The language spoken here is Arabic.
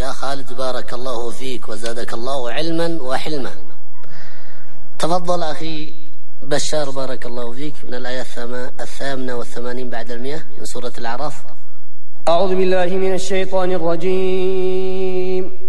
يا خالد بارك الله فيك وزادك الله علما وحلما. تفضل أخي بشار بارك الله فيك من الآية 88 بعد 100 من سورة الأعراف. أعوذ بالله من الشيطان الرجيم.